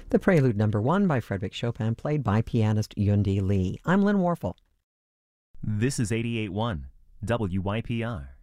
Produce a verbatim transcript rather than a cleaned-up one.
The Prelude Number One by Frederick Chopin, played by pianist Yundi Lee. I'm Lynn Warfel. This is eighty-eight point one W Y P R.